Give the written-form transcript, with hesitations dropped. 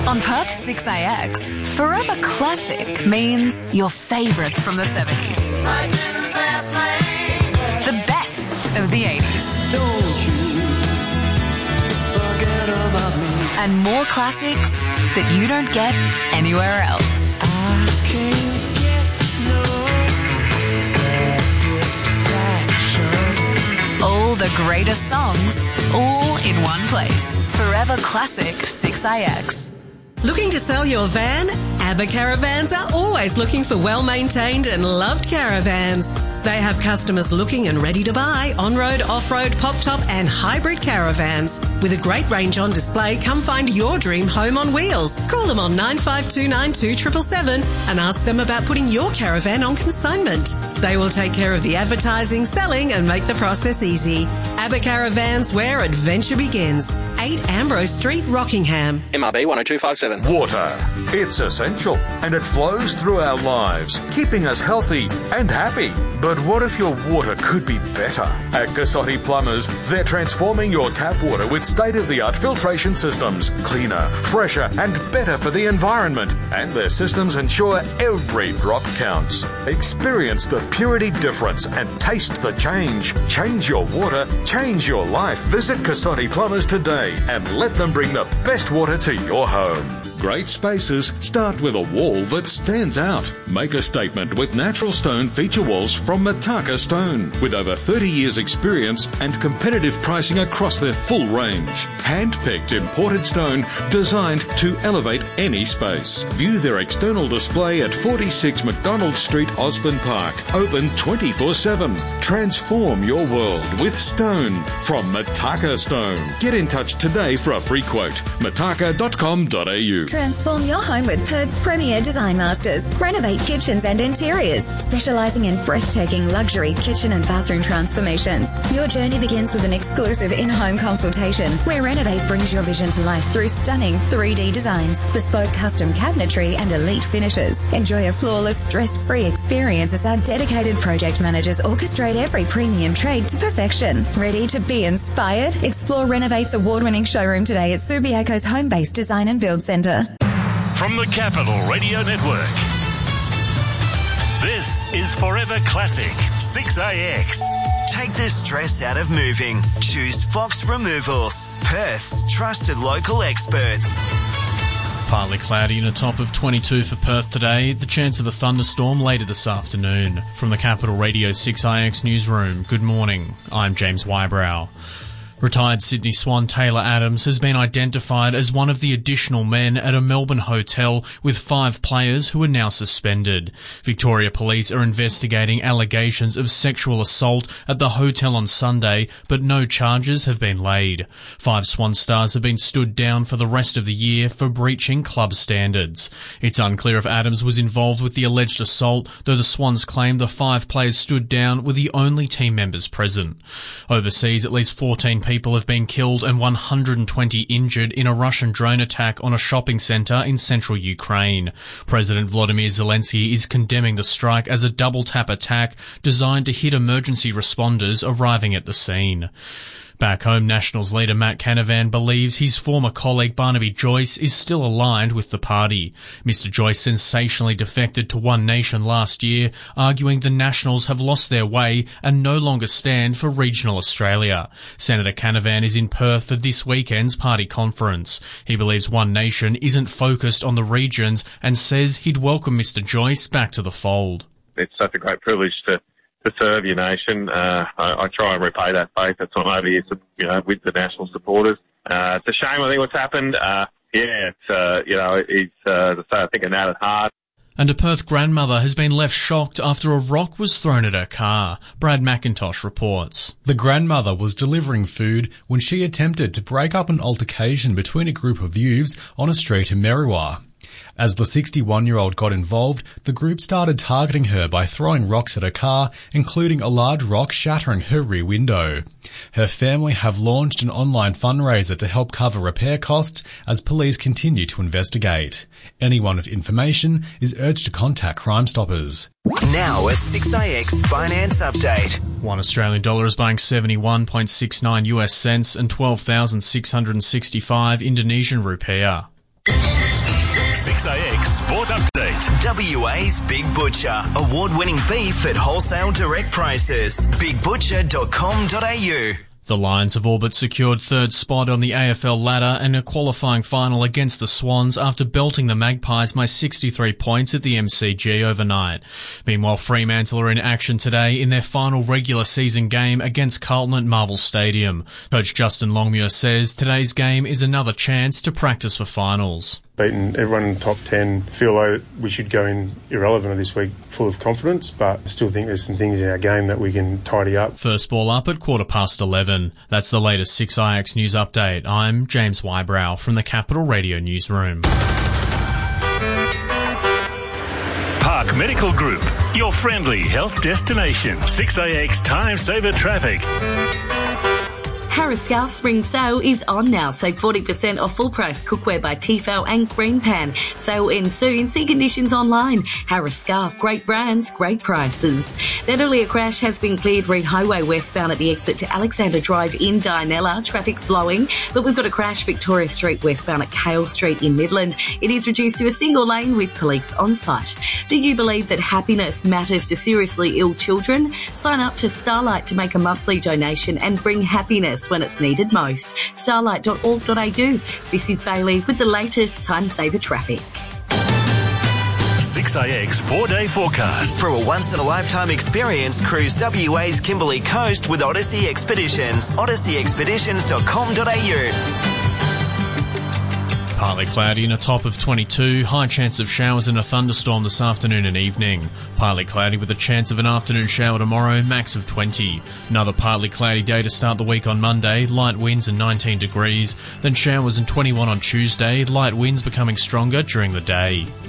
On Perth's 6AX, Forever Classic means your favourites from the 70s. The best of the 80s. Don't you forget about me. And more classics that you don't get anywhere else. I can't get no satisfaction. All the greatest songs, all in one place. Forever Classic 6AX. Looking to sell your van? ABBA Caravans are always looking for well-maintained and loved caravans. They have customers looking and ready to buy on-road, off-road, pop-top and hybrid caravans. With a great range on display, come find your dream home on wheels. Call them on 9529 777 and ask them about putting your caravan on consignment. They will take care of the advertising, selling and make the process easy. ABBA Caravans, where adventure begins. 8 Ambrose Street, Rockingham. MRB 10257. Water. It's essential and it flows through our lives, keeping us healthy and happy. But what if your water could be better? At Cassotti Plumbers, they're transforming your tap water with state-of-the-art filtration systems, cleaner, fresher and better for the environment. And their systems ensure every drop counts. Experience the purity difference and taste the change. Change your water, change your life. Visit Cassotti Plumbers today and let them bring the best water to your home. Great spaces start with a wall that stands out. Make a statement with natural stone feature walls from Mataka Stone. With over 30 years experience and competitive pricing across their full range. Hand-picked imported stone designed to elevate any space. View their external display at 46 McDonald Street, Osborne Park. Open 24/7. Transform your world with stone from Mataka Stone. Get in touch today for a free quote. mataka.com.au. Transform your home with Perth's premier design masters. Renovate kitchens and interiors, specialising in breathtaking luxury kitchen and bathroom transformations. Your journey begins with an exclusive in-home consultation where Renovate brings your vision to life through stunning 3D designs, bespoke custom cabinetry and elite finishes. Enjoy a flawless, stress-free experience as our dedicated project managers orchestrate every premium trade to perfection. Ready to be inspired? Explore Renovate's award-winning showroom today at Subiaco's home-based design and build centre. From the Capital Radio Network, this is Forever Classic 6AX. Take the stress out of moving. Choose Fox Removals, Perth's trusted local experts. Partly cloudy and a top of 22 for Perth today. The chance of a thunderstorm later this afternoon. From the Capital Radio 6IX newsroom, good morning. I'm James Wybrow. Retired Sydney Swan Taylor Adams has been identified as one of the additional men at a Melbourne hotel with 5 players who are now suspended. Victoria Police are investigating allegations of sexual assault at the hotel on Sunday, but no charges have been laid. 5 Swan stars have been stood down for the rest of the year for breaching club standards. It's unclear if Adams was involved with the alleged assault, though the Swans claim the 5 players stood down were the only team members present. Overseas, at least 14 people have been killed and 120 injured in a Russian drone attack on a shopping centre in central Ukraine. President Volodymyr Zelensky is condemning the strike as a double-tap attack designed to hit emergency responders arriving at the scene. Back home, Nationals leader Matt Canavan believes his former colleague Barnaby Joyce is still aligned with the party. Mr Joyce sensationally defected to One Nation last year, arguing the Nationals have lost their way and no longer stand for regional Australia. Senator Canavan is in Perth for this weekend's party conference. He believes One Nation isn't focused on the regions and says he'd welcome Mr Joyce back to the fold. It's such a great privilege to serve your nation. I try and repay that faith. That's why I'm over here, with the national supporters. It's a shame, I think, what's happened. He's, I think, an added heart. And a Perth grandmother has been left shocked after a rock was thrown at her car. Brad McIntosh reports. The grandmother was delivering food when she attempted to break up an altercation between a group of youths on a street in Merriwa. As the 61-year-old got involved, the group started targeting her by throwing rocks at her car, including a large rock shattering her rear window. Her family have launched an online fundraiser to help cover repair costs as police continue to investigate. Anyone with information is urged to contact Crime Stoppers. Now a 6AX finance update. One Australian dollar is buying 71.69 US cents and 12,665 Indonesian rupiah. 6AX Sport Update. WA's Big Butcher. Award-winning beef at wholesale direct prices. bigbutcher.com.au. The Lions have all but secured third spot on the AFL ladder in a qualifying final against the Swans after belting the Magpies by 63 points at the MCG overnight. Meanwhile, Fremantle are in action today in their final regular season game against Carlton at Marvel Stadium. Coach Justin Longmuir says today's game is another chance to practice for finals. Beaten everyone in the top 10, feel like we should go in irrelevant this week full of confidence, but I still think there's some things in our game that we can tidy up. First ball up at 11:15. That's the latest 6IX News Update. I'm James Wybrow from the Capital Radio Newsroom. Park Medical Group, your friendly health destination. 6AX Time Saver Traffic. Harris Scarf Spring Sale is on now. Save 40% off full price cookware by Tefal and Green Pan. Sale ends soon. See conditions online. Harris Scarf, great brands, great prices. That earlier crash has been cleared. Reed Highway westbound at the exit to Alexander Drive in Dianella. Traffic flowing, but we've got a crash Victoria Street westbound at Kale Street in Midland. It is reduced to a single lane with police on site. Do you believe that happiness matters to seriously ill children? Sign up to Starlight to make a monthly donation and bring happiness when it's needed most. Starlight.org.au. This is Bailey with the latest Time Saver Traffic. 6AX 4-day forecast. For a once-in-a-lifetime experience, cruise WA's Kimberley Coast with Odyssey Expeditions. odysseyexpeditions.com.au. Partly cloudy and a top of 22. High chance of showers and a thunderstorm this afternoon and evening. Partly cloudy with a chance of an afternoon shower tomorrow, max of 20. Another partly cloudy day to start the week on Monday. Light winds and 19 degrees. Then showers and 21 on Tuesday. Light winds becoming stronger during the day.